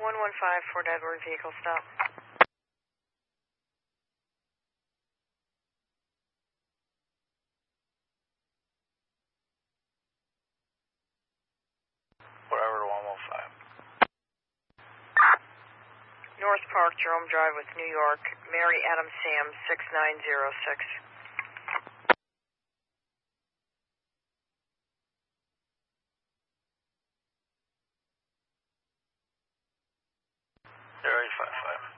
115 Fort Edward vehicle stop. Whatever, 115. North Park, Jerome Drive with New York, Mary Adam Sam 6906. Zero 855.